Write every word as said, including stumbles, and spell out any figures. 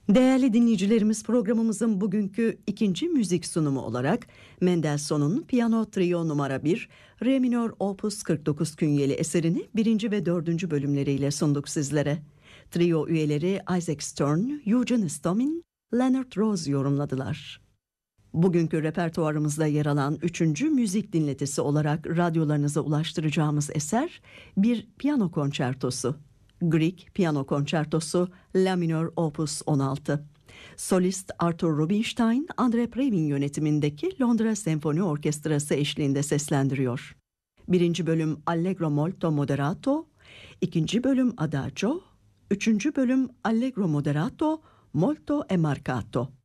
Değerli dinleyicilerimiz, programımızın bugünkü ikinci müzik sunumu olarak Mendelssohn'un Piyano Trio numara bir, Re minör Opus kırk dokuz künyeli eserini birinci ve dördüncü bölümleriyle sunduk sizlere. Trio üyeleri Isaac Stern, Eugene Istomin, Leonard Rose yorumladılar. Bugünkü repertuarımızda yer alan üçüncü müzik dinletisi olarak radyolarınıza ulaştıracağımız eser bir piyano konçertosu. Grieg Piyano Konçertosu La minör Opus on altı. Solist Arthur Rubinstein, Andre Previn yönetimindeki Londra Senfoni Orkestrası eşliğinde seslendiriyor. Birinci bölüm Allegro molto moderato, ikinci bölüm Adagio, üçüncü bölüm Allegro moderato, molto e marcato.